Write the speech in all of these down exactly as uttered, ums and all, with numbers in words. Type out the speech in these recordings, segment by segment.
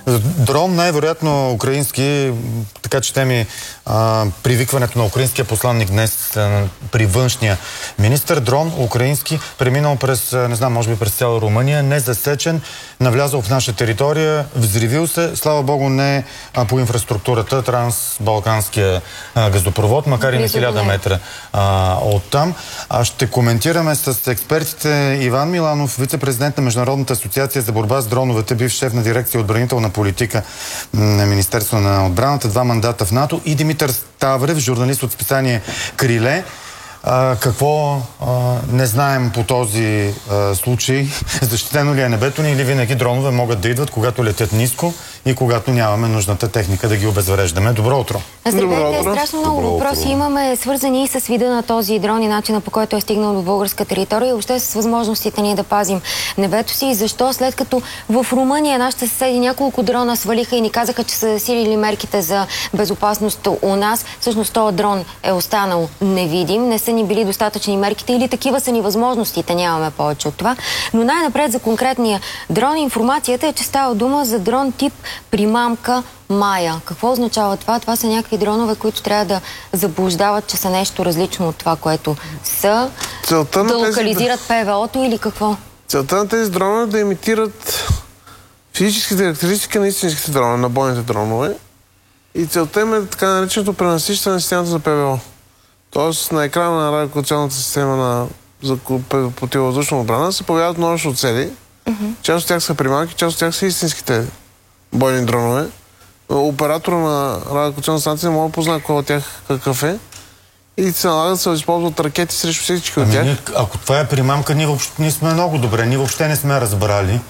Дрон, най-вероятно украински, така че те ми а, привикването на украинския посланник днес а, при външния министър. Дрон, украински, преминал през, не знам, може би през цяла Румъния, незасечен, навлязал в наша територия, взривил се, слава богу не а, по инфраструктурата, трансбалканския а, газопровод, макар и на хиляда метра а, оттам. А ще коментираме с експертите Иван Миланов, вице-президент на Международната асоциация за борба с дроновете, бивш шеф на дирекция отбранителна политика на Министерство на отбраната, два мандата в НАТО, и Димитър Ставрев, журналист от списание Криле. А, какво а, не знаем по този а, случай? Защитено ли е небето ни или винаги дронове могат да идват, когато летят ниско и когато нямаме нужната техника да ги обезвреждаме? Добро утро! Здравейте, страшно много Добро въпроси утро. Имаме, свързани и с вида на този дрон и начина, по който е стигнал до българска територия и въобще с възможностите ние да пазим небето си. И защо, след като в Румъния нашите съседи няколко дрона свалиха и ни казаха, че са засилили мерките за безопасност у нас, всъщност този дрон е останал невидим, не са ни били достатъчни мерките или такива са ни възможностите, нямаме повече от това. Но най-напред за конкретния дрон информацията е, че става дума за дрон тип примамка Майя. Какво означава това? Това са някакви дронове, които трябва да заблуждават, че са нещо различно от това, което са. Целта да локализират тези... ПВО-то или какво? Целта на тези дронове е да имитират физическите характеристики на истинските дронове, на бойните дронове. И целта им е така нареченото пренасищане на системата за ПВО. Тоест на екрана на радиолокационната система на за противовъздушна отбрана се появяват множество цели. Mm-hmm. Част от тях са примамки, част от тях са истинските бойни дронове. Оператора на радиолокационна станция може да познае кой от тях какъв е и се налага да се използват ракети срещу всички от тях. Ами, ако това е примамка, ние, въобще, ние сме много добре, ние въобще не сме разбрали.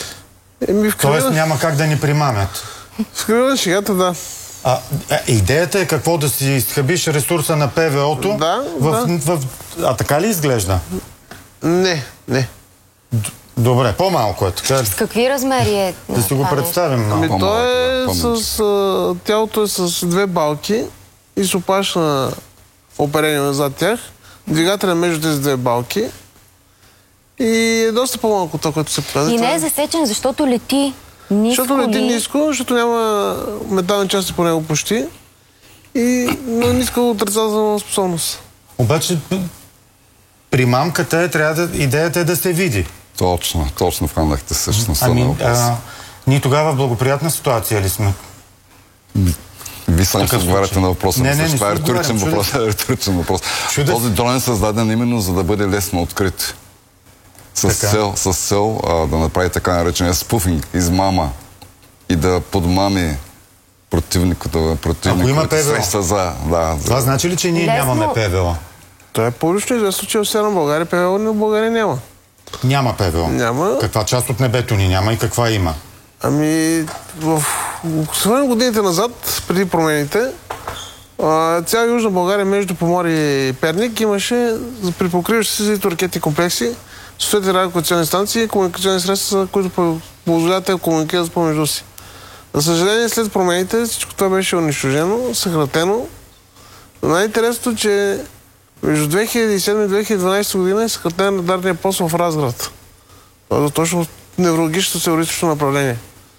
Еми, Тоест кръвна... няма как да ни примамят. В кръга на шегата, да. А, а, идеята е какво? Да си изхабиш ресурса на ПВО-то? Да, в, да. В, в... А така ли изглежда? Не, не. Д Добре, по-малко е така. С какви размери е? Да си го представим. Ами то е с... А, тялото е с две балки и с опашна оперение зад тях. Двигателя между тези две балки. И е доста по-малко това, което се показва. И не е засечен, защото лети ниско. Защото лети ниско, защото няма метални части по него почти. И на ниска отрицателна способност. Обаче примамката е, трябва да, идеята е да се види. Точно, точно вхванахте същността ами, на въпроса. Ние тогава в благоприятна ситуация ли сме? Вие сам се отговаряте на въпроса. Не, не, не, това е риторичен въпрос. Е риторичен въпрос. Този дрон е създаден именно за да бъде лесно открит. С цел, с цел а, да направи така наречения спуфинг, измама и да подмами противниката, противниката средства за... Да, за... Това значи ли, че ние Лесно. нямаме ПВО? Това е публично известно, че в Северна България ПВО, но в България няма. Няма ПВО? Няма. Каква част от небето ни няма и каква има? Ами, в освен годините назад, преди промените, цяла Южна България между Поморие и Перник имаше припокриващи се за ракетни комплекси, съответни радиолокационни станции и комуникационни средства, които позволяват да комуникират помежду си. За съжаление, след промените всичко това беше унищожено, съкратено. Но най-интересното, че между две хиляди и седма и две хиляди и дванадесета година е съкратен радарния пост в Разград. Това е точно неврологичното теоретично направление.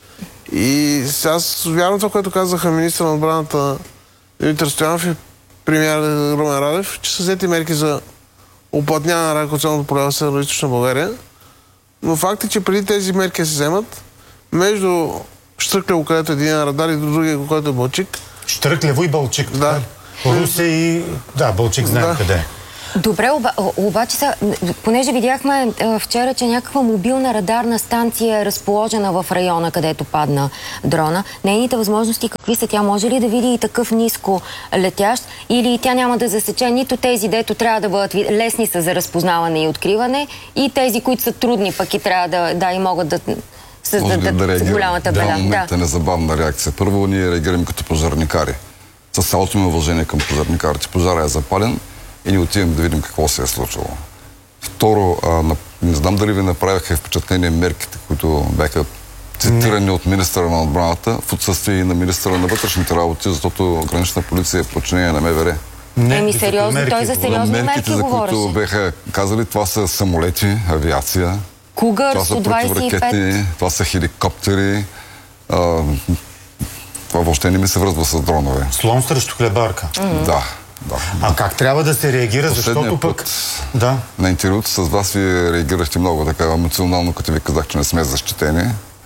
И сега вярвам това, което казаха министър на отбраната Димитър Стоянов и премиер Румен Радев, че са взети мерки за уплътняване на радиолокационното поле в Североизточна България. Но факт е, че преди тези мерки се вземат, между Штръклево, където е един радар, и другия, който е Балчик. Штръклево и Балчик. Да. Русе и... Да, Балчик знаем да. къде е. Добре, оба, обаче са, понеже видяхме е, вчера, че някаква мобилна радарна станция е разположена в района, където падна дрона. Нейните възможности какви са? Тя може ли да види и такъв ниско летящ? Или тя няма да засече нито тези, дето трябва да бъдат лесни са за разпознаване и откриване, и тези, които са трудни, пък и трябва да, да и могат да създадат да да голямата беля? Да, момента да. Незабавна реакция. Първо, ние реагираме като пожарникари. С цялото ми уважение към пожарникарите. Пожара е запален и ни отиваме да видим какво се е случило. Второ, а, на, не знам дали ви направиха впечатление мерките, които бяха цитирани не. от министъра на отбраната в отсъствие и на министъра на вътрешните работи, защото гранична полиция е в подчинение на МВР. Не, Еми сериозно, мерки, той за сериозни мерки, мерки за говореше. които бяха казали, това са самолети, авиация, Кугър, това са противоракети, това са хеликоптери, А, това въобще не ми се връзва с дронове. Слон срещу хлебарка. Mm-hmm. Да, да. А как трябва да се реагира, Последния защото пък... път Да. На интервюто с вас ви реагирахте много така емоционално, като ви казах, че не сме защитени.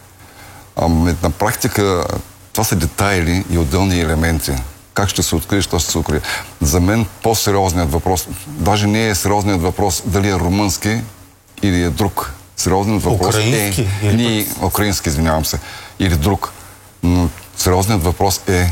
А, на практика това са детайли и отделни елементи. Как ще се открие, що ще се открие. За мен по-сериозният въпрос, даже не е сериозният въпрос дали е румънски или е друг. Сериозният въпрос украински, е... Ние, украински, извинявам се. Или друг. Но сериозният въпрос е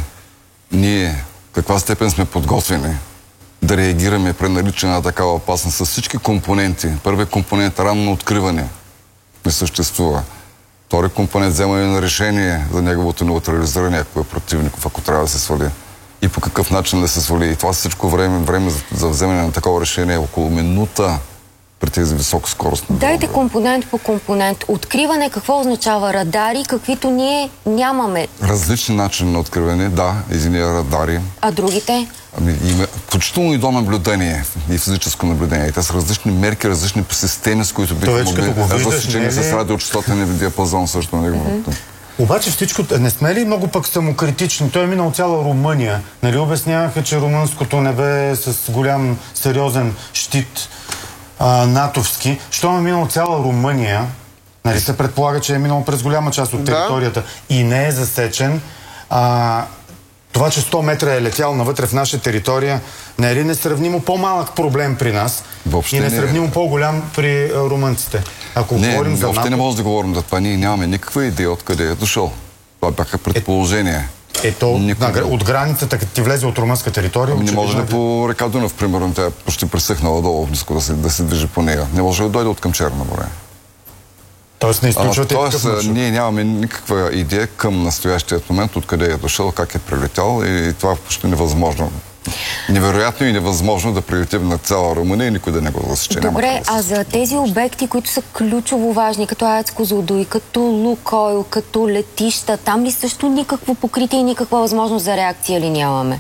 ние в каква степен сме подготвени да реагираме при наличие на такава опасност с всички компоненти. Първият компонент – ранно откриване. Не съществува. Втори компонент – вземане на решение за неговото неутрализиране, ако е противников, ако трябва да се свали. И по какъв начин да се свали. И това всичко време, време за, за вземане на такова решение е около минута при тези висока скорост. Дайте компонент по компонент. Откриване какво означава? Радари, каквито ние нямаме. Различни начини на откриване, да, единия радари. А другите? Ами, има, включително и до наблюдение, и физическо наблюдение. И те са различни мерки, различни системи, с които биха могли да засечени с радиочастотен диапазон също на неговото. Mm-hmm. Обаче всичко, не сме ли много пък самокритични? Той е минал цяла Румъния. Нали обясняваха, че румънското небе е с голям, сериозен щит а, натовски. Щом е минал цяла Румъния, нали се предполага, че е минал през голяма част от територията, да, и не е засечен, а, това, че сто метра е летял навътре в наша територия, не е ли несравнимо по-малък проблем при нас въобще и несравнимо не... по-голям при а, румънците? Ако не, говорим за въобще НАТО... не може да говорим за това. Ние нямаме никаква идея откъде е дошъл. Това бяха предположения. Ето, Никога... от границата, като ти влезе от румънска територия... Не може да по река Дунав, примерно, тя е почти пресъхнала долу, близко да се, да се движи по нея. Не може да дойде от към Черно море. Тоест не изключвате Тоест, ние нямаме никаква идея към настоящият момент, откъде е дошъл, как е прилетял и това е почти невъзможно. Невероятно и невъзможно да прилетим на цяла Румъния и никой да не го засече. Добре, а за тези обекти, които са ключово важни, като АЕЦ Козлодуй, като Лукойл, като летища, там ли също никакво покритие и никаква възможност за реакция ли нямаме?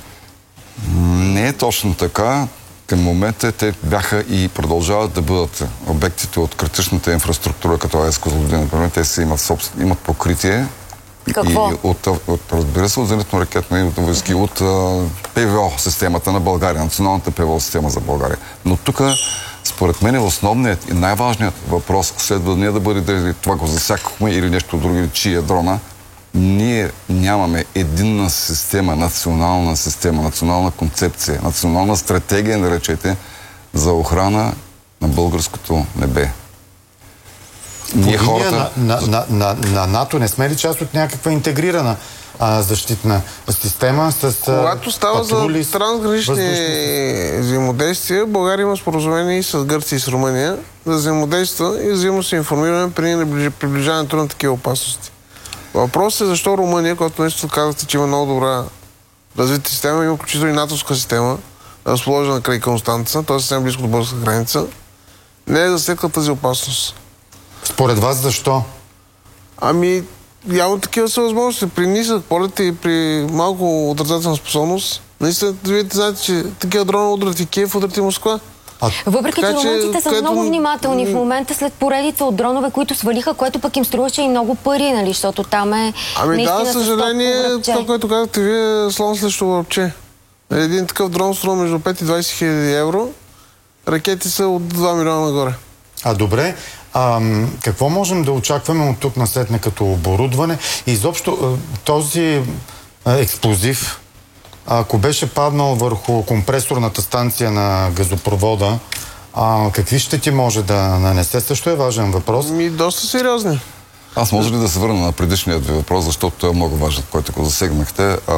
Не е точно така. Към момента те бяха и продължават да бъдат обектите от критичната инфраструктура, като АЕЦ Козлодуй, например. Те си имат, собствен, имат покритие. Какво? И от, от, разбира се, от зенитно-ракетни войски, от ПВО системата на България, националната ПВО система за България. Но тук, според мен, основният и най-важният въпрос следва не да бъде дали това го засякахме или нещо друго, или чия дрона. Ние нямаме единна система, национална система, национална концепция, национална стратегия, наречете, за охрана на българското небе. Ние хората... на, на, на, на НАТО не сме ли част от някаква интегрирана а, защитна система с Когато става патрули, за трансгранични взаимодействия, България има споразумение и с Гърция и с Румъния да взаимодейства и взаимно се информираме при приближаването на такива опасности. Въпросът е защо Румъния, когато нещо казахте, че има много добра развита система, има включително и натовска система, разположена край Констанца, т.е. съвсем близко до българска граница, не е засекла тази опасност. Според вас защо? Ами, явно такива са възможности. При нисък полет и при малко отрицателна способност, наистина, вие знаете, че такива дрона удрят и Киев, удрят и Москва. А, Въпреки, че румънците са където... много внимателни в момента след поредица от дронове, които свалиха, което пък им струваше и много пари, нали, защото там е Ами да, съжаление, това, което казахте вие, слон срещу връбче. Един такъв дрон струва между пет и двайсет хиляди евро. Ракети са от два милиона нагоре. А добре, а, какво можем да очакваме от тук насетне като оборудване? Изобщо този експлозив, ако беше паднал върху компресорната станция на газопровода, а, какви щети може да нанесе? Също е важен въпрос. Ми, доста сериозни. Аз може ли да се върна на предишният ви въпрос, защото той е много важен, който го засегнахте.